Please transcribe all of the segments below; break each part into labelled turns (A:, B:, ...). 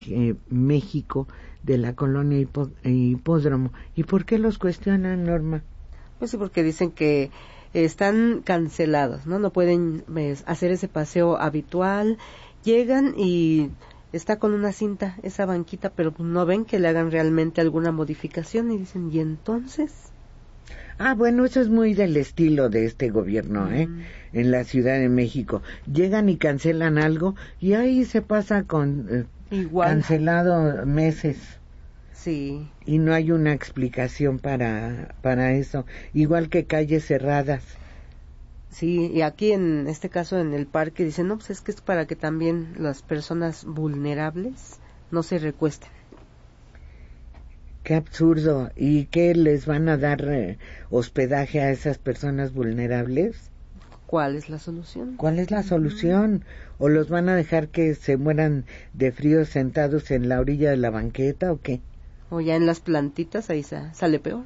A: México de la colonia Hipódromo. ¿Y por qué los cuestionan, Norma?
B: Pues sí, porque dicen que están cancelados, ¿no? No pueden hacer ese paseo habitual. Llegan y está con una cinta esa banquita, pero no ven que le hagan realmente alguna modificación y dicen, ¿y entonces?
A: Bueno, eso es muy del estilo de este gobierno, en la Ciudad de México. Llegan y cancelan algo y ahí se pasa con cancelado meses.
B: Sí.
A: Y no hay una explicación para eso. Igual que calles cerradas.
B: Sí, y aquí en este caso en el parque dicen, no, pues es que es para que también las personas vulnerables no se recuesten.
A: Qué absurdo. ¿Y qué les van a dar hospedaje a esas personas vulnerables?
B: ¿Cuál es la solución?
A: ¿Cuál es la solución? ¿O los van a dejar que se mueran de frío sentados en la orilla de la banqueta o qué?
B: O ya en las plantitas, ahí sale peor.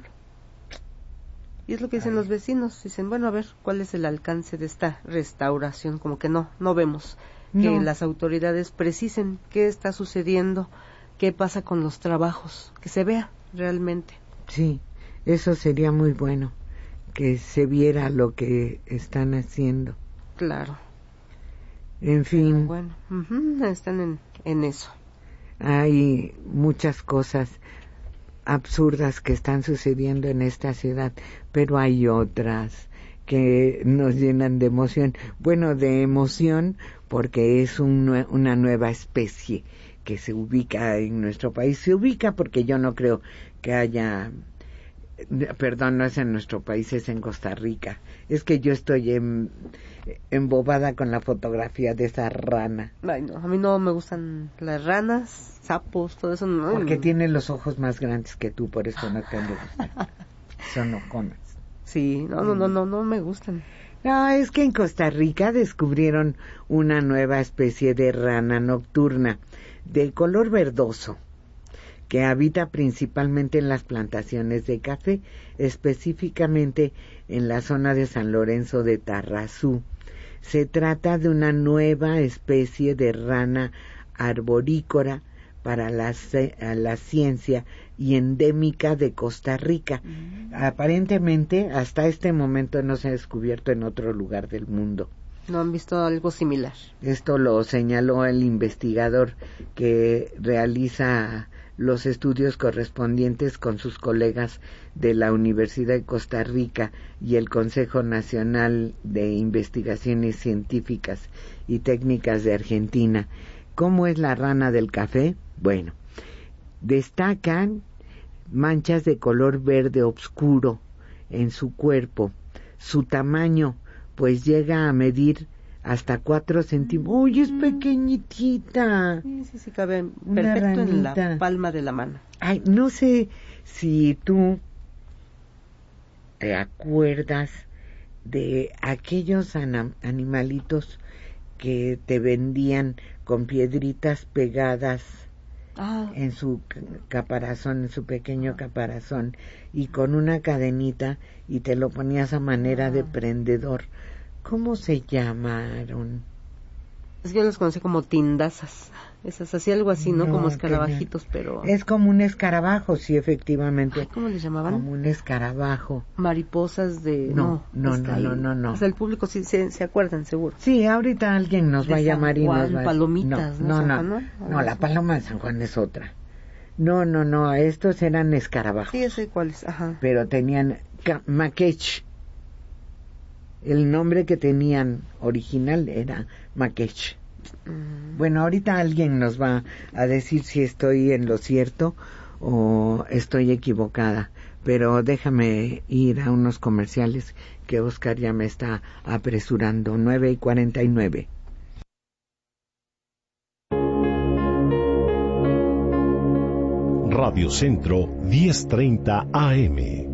B: Y es lo que dicen los vecinos. Dicen, bueno, a ver, ¿cuál es el alcance de esta restauración? Como que no vemos que las autoridades precisen qué está sucediendo, qué pasa con los trabajos, que se vea realmente.
A: Sí, eso sería muy bueno, que se viera lo que están haciendo.
B: Claro.
A: En fin.
B: Pero bueno, están en eso.
A: Hay muchas cosas absurdas que están sucediendo en esta ciudad, pero hay otras que nos llenan de emoción. Bueno, de emoción porque es una nueva especie que se ubica en nuestro país. Se ubica porque yo no creo que haya... Perdón, no es en nuestro país, es en Costa Rica. Es que yo estoy embobada con la fotografía de esa rana.
B: Ay, no, a mí no me gustan las ranas, sapos, todo eso. No.
A: Porque tiene los ojos más grandes que tú, por eso no te han de gustar. Son ojonas.
B: Sí, no me gustan.
A: No, es que en Costa Rica descubrieron una nueva especie de rana nocturna de color verdoso que habita principalmente en las plantaciones de café, específicamente en la zona de San Lorenzo de Tarrazú. Se trata de una nueva especie de rana arborícola para la ciencia y endémica de Costa Rica. Aparentemente, hasta este momento no se ha descubierto en otro lugar del mundo.
B: ¿No han visto algo similar?
A: Esto lo señaló el investigador que realiza los estudios correspondientes con sus colegas de la Universidad de Costa Rica y el Consejo Nacional de Investigaciones Científicas y Técnicas de Argentina. ¿Cómo es la rana del café? Bueno, destacan manchas de color verde oscuro en su cuerpo. Su tamaño, pues llega a medir hasta 4 centímetros. ¡Uy, es pequeñitita!
B: Sí, cabe perfecto en la palma de la mano.
A: Ay, no sé si tú te acuerdas de aquellos animalitos que te vendían con piedritas pegadas en su caparazón, en su pequeño caparazón, y con una cadenita, y te lo ponías a manera de prendedor. ¿Cómo se llamaron?
B: Es que yo los conocí como tindazas. Esas, así algo así, ¿no? Como escarabajitos, pero...
A: Es como un escarabajo, sí, efectivamente.
B: Ay, ¿cómo les llamaban?
A: Como un escarabajo.
B: Mariposas de...
A: No.
B: O sea, el público sí se acuerdan, seguro.
A: Sí, ahorita alguien nos va a llamar y nos va a...
B: Palomitas, ¿no?
A: No, la paloma de San Juan es otra. No, estos eran escarabajos.
B: Sí, sé cuáles, ajá.
A: Pero tenían maquech. El nombre que tenían original era maquech. Bueno, ahorita alguien nos va a decir si estoy en lo cierto o estoy equivocada, pero déjame ir a unos comerciales que Oscar ya me está apresurando. 9:49.
C: Radio Centro 10:30 AM.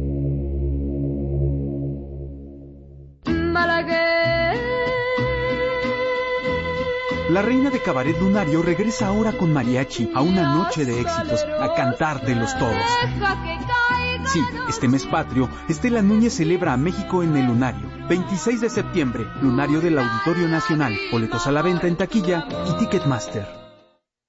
D: La reina de Cabaret Lunario regresa ahora con mariachi a una noche de éxitos, a cantar de los todos. Sí, este mes patrio, Estela Núñez celebra a México en el Lunario. 26 de septiembre, Lunario del Auditorio Nacional. Boletos a la venta en taquilla y Ticketmaster.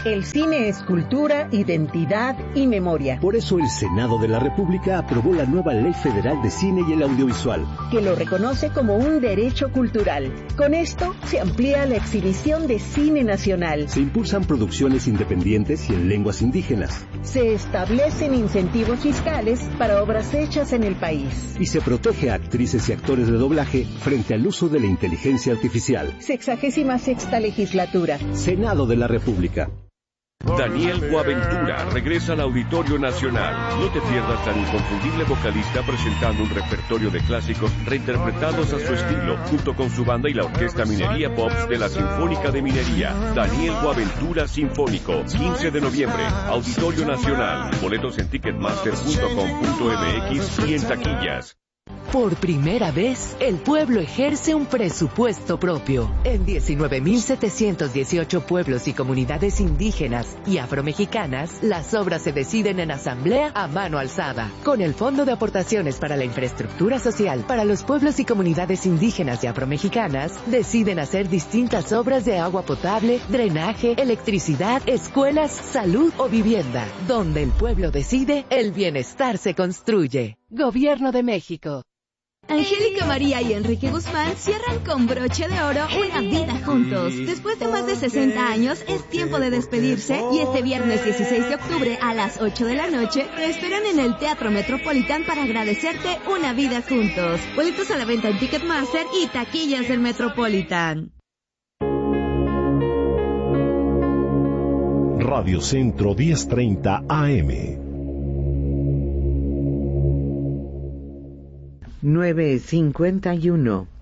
E: El cine es cultura, identidad y memoria.
F: Por eso el Senado de la República aprobó la nueva Ley Federal de Cine y el Audiovisual,
E: que lo reconoce como un derecho cultural. Con esto se amplía la exhibición de cine nacional.
F: Se impulsan producciones independientes y en lenguas indígenas.
E: Se establecen incentivos fiscales para obras hechas en el país.
F: Y se protege a actrices y actores de doblaje frente al uso de la inteligencia artificial.
E: 66ª legislatura.
F: Senado de la República.
G: Daniel Boaventura regresa al Auditorio Nacional. No te pierdas al inconfundible vocalista presentando un repertorio de clásicos reinterpretados a su estilo, junto con su banda y la Orquesta Minería Pops de la Sinfónica de Minería. Daniel Boaventura Sinfónico, 15 de noviembre, Auditorio Nacional. Boletos en ticketmaster.com.mx y en taquillas.
H: Por primera vez, el pueblo ejerce un presupuesto propio. En 19.718 pueblos y comunidades indígenas y afromexicanas, las obras se deciden en asamblea a mano alzada. Con el Fondo de Aportaciones para la Infraestructura Social para los pueblos y comunidades indígenas y afromexicanas, deciden hacer distintas obras de agua potable, drenaje, electricidad, escuelas, salud o vivienda. Donde el pueblo decide, el bienestar se construye. Gobierno de México.
I: Angélica María y Enrique Guzmán cierran con broche de oro una vida juntos. Después de más de 60 años, es tiempo de despedirse y este viernes 16 de octubre a las 8 de la noche te esperan en el Teatro Metropolitan para agradecerte una vida juntos. Boletos a la venta en Ticketmaster y taquillas del Metropolitan.
C: Radio Centro 1030 AM.
A: 9:51.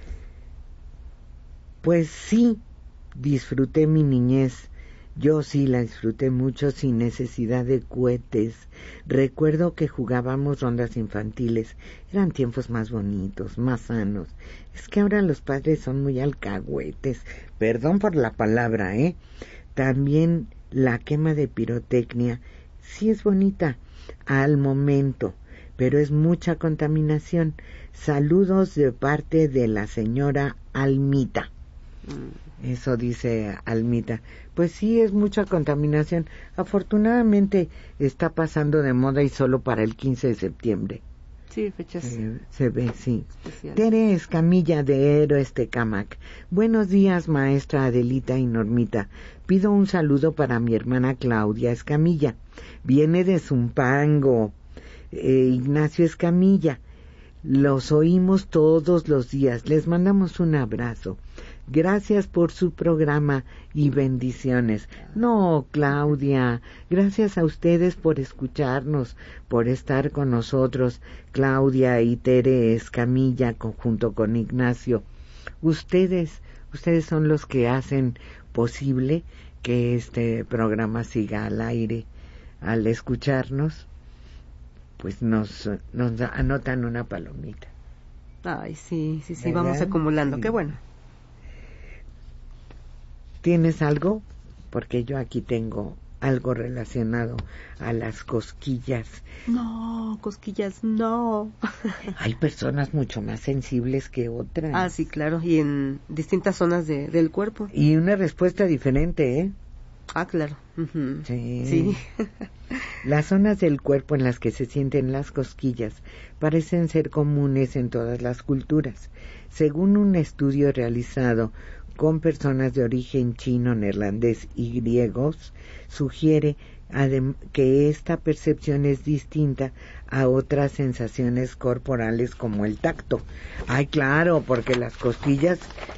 A: Pues sí, disfruté mi niñez. Yo sí la disfruté mucho sin necesidad de cohetes. Recuerdo que jugábamos rondas infantiles. Eran tiempos más bonitos, más sanos. Es que ahora los padres son muy alcahuetes. Perdón por la palabra, ¿eh? También la quema de pirotecnia sí es bonita al momento, pero es mucha contaminación. Saludos de parte de la señora Almita. Eso dice Almita. Pues sí, es mucha contaminación. Afortunadamente está pasando de moda y solo para el 15 de septiembre.
B: Sí, fechas.
A: Se ve, sí.
B: Especial.
A: Tere Escamilla de Héroes Tecámac. Buenos días, maestra Adelita y Normita. Pido un saludo para mi hermana Claudia Escamilla. Viene de Zumpango. Ignacio Escamilla, los oímos todos los días, les mandamos un abrazo, gracias por su programa y bendiciones. No, Claudia, gracias a ustedes por escucharnos, por estar con nosotros, Claudia y Tere Escamilla junto con Ignacio. Ustedes son los que hacen posible que este programa siga al aire. Al escucharnos, pues nos anotan una palomita.
B: Ay, sí,
A: ¿verdad?
B: Vamos acumulando,
A: Sí.
B: Qué bueno.
A: ¿Tienes algo? Porque yo aquí tengo algo relacionado a las cosquillas.
B: No, cosquillas, no.
A: Hay personas mucho más sensibles que otras.
B: Ah, sí, claro, y en distintas zonas del cuerpo.
A: Y una respuesta diferente, ¿eh?
B: Ah, claro. Uh-huh.
A: Sí. Las zonas del cuerpo en las que se sienten las cosquillas parecen ser comunes en todas las culturas. Según un estudio realizado con personas de origen chino, neerlandés y griegos, sugiere que esta percepción es distinta a otras sensaciones corporales como el tacto. Ay, claro, porque las cosquillas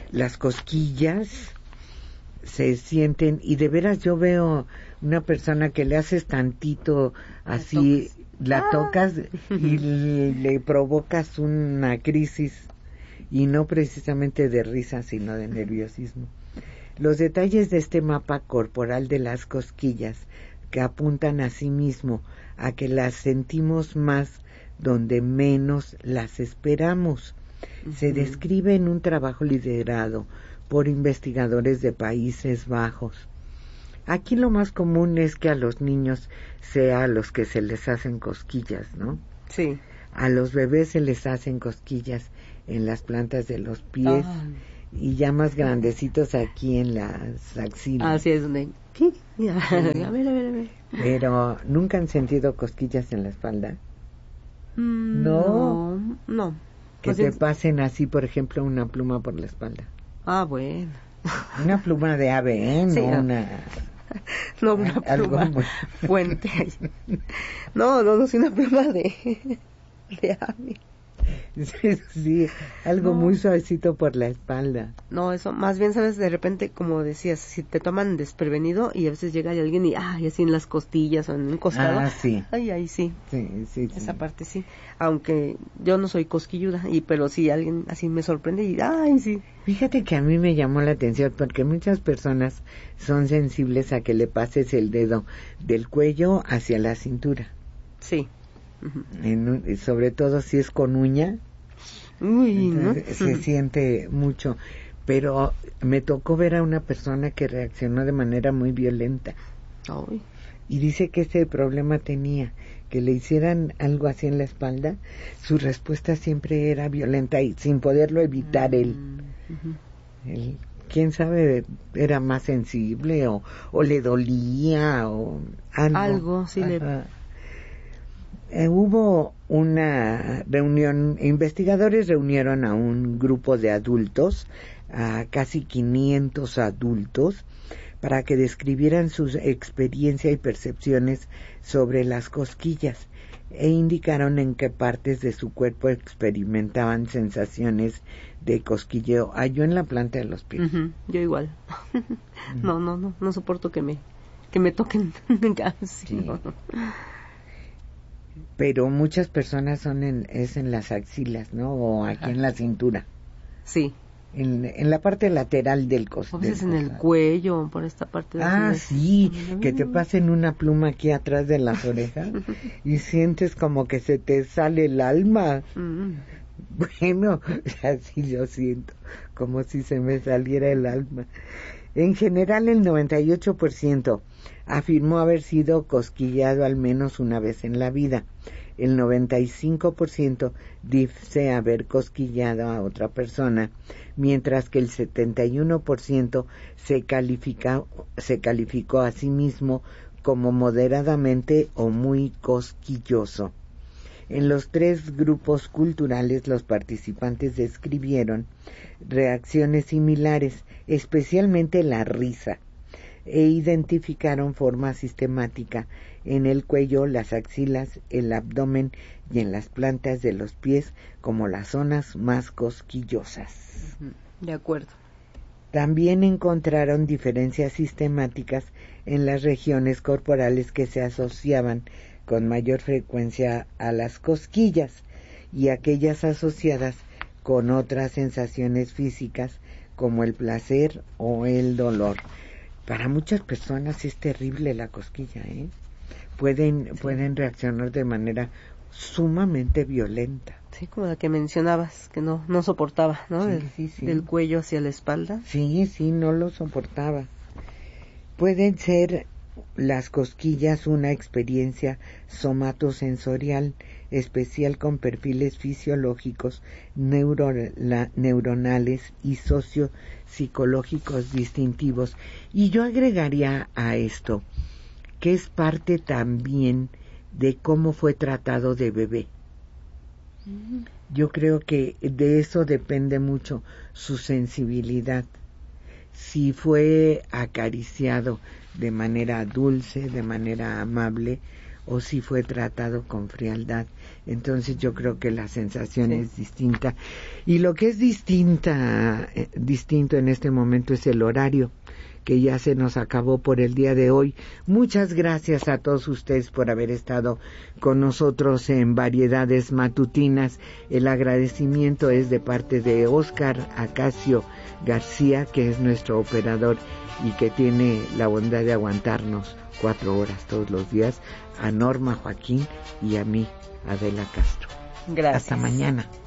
A: se sienten, y de veras yo veo una persona que le haces tantito así, la tocas y le provocas una crisis, y no precisamente de risa sino de nerviosismo. Los detalles de este mapa corporal de las cosquillas, que apuntan a sí mismo a que las sentimos más donde menos las esperamos, se describe en un trabajo liderado por investigadores de Países Bajos. Aquí lo más común es que a los niños sea a los que se les hacen cosquillas, ¿no?
B: Sí.
A: A los bebés se les hacen cosquillas en las plantas de los pies y ya más grandecitos aquí en las axilas.
B: Así es donde A ver.
A: Pero, ¿nunca han sentido cosquillas en la espalda?
B: No.
A: Que te pasen así, por ejemplo, una pluma por la espalda.
B: Ah, bueno.
A: Una pluma de ave, ¿eh?
B: Sí,
A: no una...
B: No, una pluma
A: muy...
B: fuente. No, sí, una pluma de ave.
A: Sí, algo muy suavecito por la espalda.
B: No, eso, más bien, sabes, de repente, como decías, si te toman desprevenido y a veces llega alguien y así en las costillas o en un costado.
A: Ah, sí.
B: Ahí sí.
A: Sí.
B: Esa parte sí. Aunque yo no soy cosquilluda, pero si alguien así me sorprende y sí.
A: Fíjate que a mí me llamó la atención porque muchas personas son sensibles a que le pases el dedo del cuello hacia la cintura.
B: Sí.
A: Sobre todo si es con uña. Entonces, se siente mucho, pero me tocó ver a una persona que reaccionó de manera muy violenta. Y dice que ese problema tenía, que le hicieran algo así en la espalda, su respuesta siempre era violenta y sin poderlo evitar él. Quién sabe, era más sensible o le dolía o algo.
B: Sí.
A: Hubo una reunión, investigadores reunieron a un grupo de adultos, a casi 500 adultos, para que describieran su experiencia y percepciones sobre las cosquillas e indicaron en qué partes de su cuerpo experimentaban sensaciones de cosquilleo. Yo en la planta de los pies.
B: Yo igual. No soporto que me toquen. Sí. No.
A: Pero muchas personas es en las axilas, ¿no? O aquí en la cintura.
B: Sí.
A: En la parte lateral del costado.
B: A veces en el cuello, por esta parte.
A: Sí, que te pasen una pluma aquí atrás de las orejas y sientes como que se te sale el alma. Bueno, así yo siento, como si se me saliera el alma. En general, el 98% afirmó haber sido cosquillado al menos una vez en la vida. El 95% dice haber cosquillado a otra persona, mientras que el 71% se calificó a sí mismo como moderadamente o muy cosquilloso. En los 3 grupos culturales los participantes describieron reacciones similares, especialmente la risa, e identificaron forma sistemática en el cuello, las axilas, el abdomen y en las plantas de los pies como las zonas más cosquillosas.
B: De acuerdo.
A: También encontraron diferencias sistemáticas en las regiones corporales que se asociaban con mayor frecuencia a las cosquillas y aquellas asociadas con otras sensaciones físicas como el placer o el dolor. Para muchas personas es terrible la cosquilla, ¿eh? Pueden reaccionar de manera sumamente violenta.
B: Sí, como la que mencionabas, que no soportaba, ¿no?
A: Sí.
B: Del cuello hacia la espalda.
A: Sí, no lo soportaba. Pueden ser las cosquillas una experiencia somatosensorial especial con perfiles fisiológicos, neuronales y sociopsicológicos distintivos. Y yo agregaría a esto que es parte también de cómo fue tratado de bebé. Yo creo que de eso depende mucho su sensibilidad. Si fue acariciado de manera dulce, de manera amable, o si fue tratado con frialdad. Entonces yo creo que la sensación es distinta. Y lo que es distinto en este momento es el horario, que ya se nos acabó por el día de hoy. Muchas gracias a todos ustedes por haber estado con nosotros en Variedades Matutinas. El agradecimiento es de parte de Óscar Acacio García, que es nuestro operador y que tiene la bondad de aguantarnos 4 horas todos los días, a Norma Joaquín y a mí, Adela Castro.
B: Gracias.
A: Hasta mañana.